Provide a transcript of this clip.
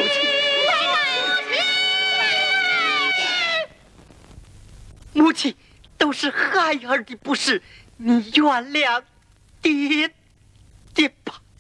母亲，都是孩儿的不是，你原谅爹吧。